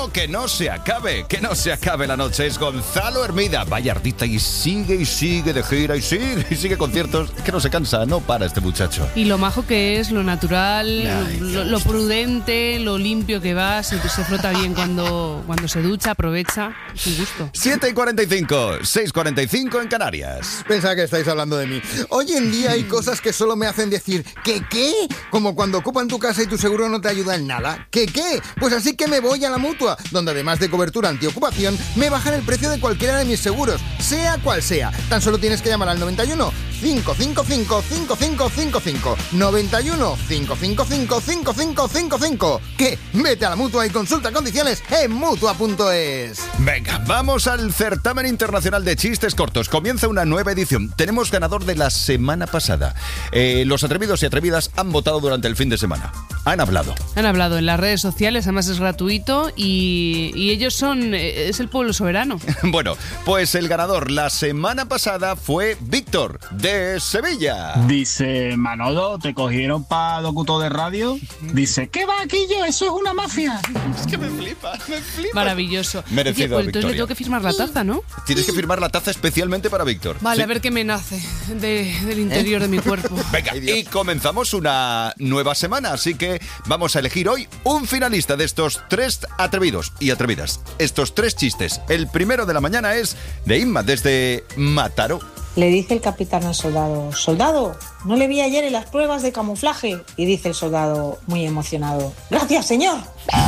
no, que no se acabe la noche. Es Gonzalo Hermida. Vaya ardita y sigue de gira y sigue conciertos. Que no se cansa, no para este muchacho. Y lo majo que es, lo natural, lo prudente, lo limpio que va, se frota bien cuando se ducha, aprovecha. Es un gusto. 7:45, 6:45 en Canarias. Pensaba que estáis hablando de mí. Hoy en día hay cosas que solo me hacen decir ¿qué? Como cuando ocupan tu casa y tu seguro no te ayuda en nada. ¿Qué? Pues así que me voy a la Mutua, donde además de cobertura antiocupación, me bajan el precio de cualquiera de mis seguros, sea cual sea. Tan solo tienes que llamar al 91 555 5555. 91 555 5555. ¿Qué? Vete a la Mutua y consulta condiciones en Mutua.es. Venga, vamos al certamen internacional de chistes cortos. Comienza una nueva edición. Tenemos ganador de la semana pasada. Los atrevidos y atrevidas han votado durante el fin de semana. Han hablado en las redes sociales, además es gratuito y ellos es el pueblo soberano. Bueno, pues el ganador la semana pasada fue Víctor de Sevilla. Dice: Manolo, ¿te cogieron para locutor de radio? Dice: ¿qué va aquí yo? Eso es una mafia. Es que me flipa. Maravilloso. Merecido, pues entonces Victoria. le tengo que firmar la taza, ¿no? Tienes que firmar la taza especialmente para Víctor. Vale, Sí. a ver qué me nace del interior de mi cuerpo. Venga, y comenzamos una nueva semana, así que vamos a elegir hoy un finalista de estos 3 atrevidos y atrevidas. Estos 3 chistes. El primero de la mañana es de Inma, desde Mataró. Le dice el capitán al soldado: soldado, no le vi ayer en las pruebas de camuflaje. Y dice el soldado, muy emocionado: gracias, señor.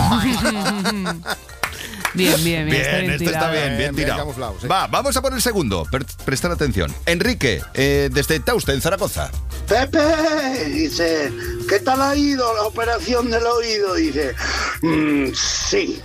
Bien, Este está bien tirado. camuflado, sí. Va, vamos a por el segundo. Prestar atención. Enrique, desde Tauste, en Zaragoza. Pepe, dice, ¿qué tal ha ido la operación del oído? Dice, sí.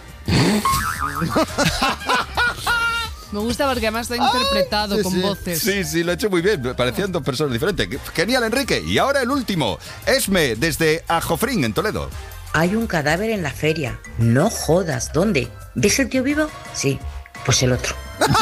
Me gusta porque además está interpretado con voces. Sí, lo he hecho muy bien. Parecían 2 personas diferentes. Genial, Enrique. Y ahora el último. Esme, desde Ajofrín, en Toledo. Hay un cadáver en la feria. No jodas, ¿dónde? ¿Ves el tío vivo? Sí, pues el otro.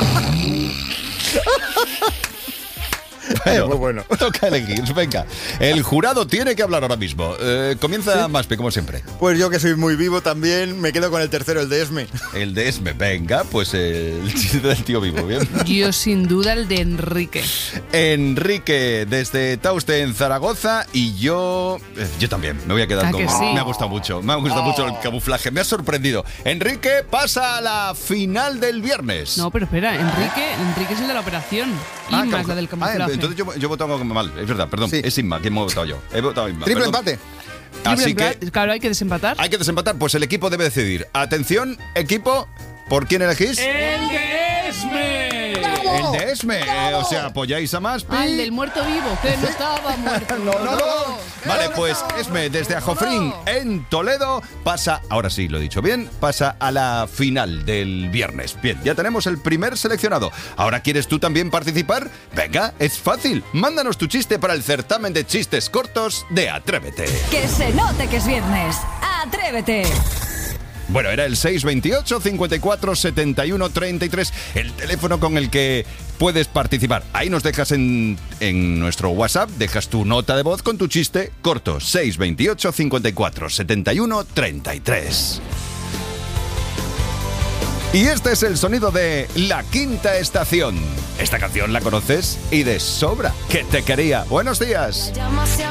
Muy bueno. Toca elegir, venga. El jurado tiene que hablar ahora mismo. Comienza Maspi, como siempre. Pues yo, que soy muy vivo también, me quedo con el tercero, el de Esme. El de Esme, venga, pues el chiste del tío vivo, ¿bien? Yo sin duda el de Enrique. Enrique, desde Tauste, en Zaragoza. Y yo también me voy a quedar con... que sí? Me ha gustado mucho el camuflaje. Me ha sorprendido. Enrique pasa a la final del viernes. No, pero espera, Enrique es el de la operación. Inma es la del camuflaje. Entonces yo he votado mal, es verdad, perdón. Sí. Es Inma, ¿quién me he votado yo? He votado Inma. Triple perdón. empate. Así que Claro, hay que desempatar. hay que desempatar, pues el equipo debe decidir. Atención, equipo, ¿por quién elegís? ¡El de Esme! El de Esme, o sea, apoyáis a Maspi. El del muerto vivo, que no estaba muerto. No. Vale, pues Esme, desde Ajofrín, en Toledo, pasa, ahora sí lo he dicho bien, pasa a la final del viernes. Bien, ya tenemos el primer seleccionado. ¿Ahora quieres tú también participar? Venga, es fácil. Mándanos tu chiste para el certamen de chistes cortos de Atrévete. Que se note que es viernes. ¡Atrévete! Bueno, era el 628 54 71 33, el teléfono con el que puedes participar. Ahí nos dejas en nuestro WhatsApp, dejas tu nota de voz con tu chiste corto. 628 54 71 33. Y este es el sonido de La Quinta Estación. Esta canción la conoces y de sobra, que te quería. Buenos días. La llama se